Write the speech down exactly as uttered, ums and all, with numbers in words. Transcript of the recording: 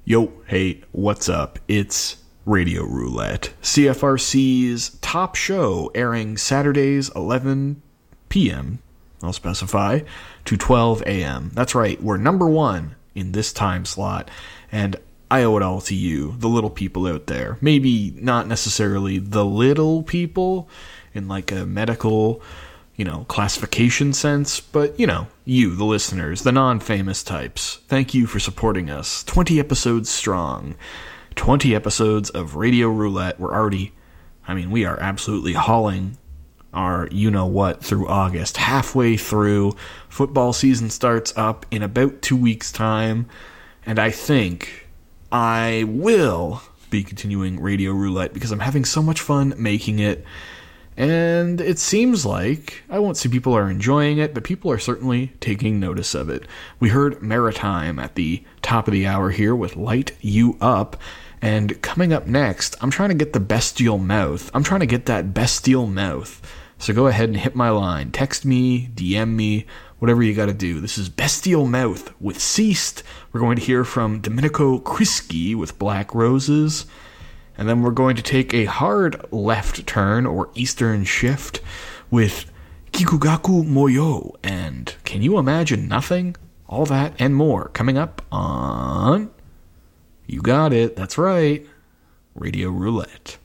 Yo, hey, what's up? It's Radio Roulette, C F R C's top show, airing Saturdays eleven p.m., I'll specify, to twelve a.m. That's right, we're number one in this time slot, and I owe it all to you, the little people out there. Maybe not necessarily the little people in like a medical, you know, classification sense, but, you know, you, the listeners, the non-famous types. Thank you for supporting us. twenty episodes strong. twenty episodes of Radio Roulette. We're already, I mean, we are absolutely hauling our you-know-what through August. Halfway through. Football season starts up in about two weeks' time, and I think I will be continuing Radio Roulette because I'm having so much fun making it. And it seems like, I won't say people are enjoying it, but people are certainly taking notice of it. We heard Maritime at the top of the hour here with Light You Up. And coming up next, I'm trying to get the bestial mouth. I'm trying to get that bestial mouth. So go ahead and hit my line. Text me, D M me, whatever you gotta do. This is Bestial Mouth with Ceased. We're going to hear from Domenico Crisci with Black Roses. And then we're going to take a hard left turn, or eastern shift, with Kikugaku Moyo. And Can You Imagine Nothing? All that and more coming up on... You got it, that's right, Radio Roulette.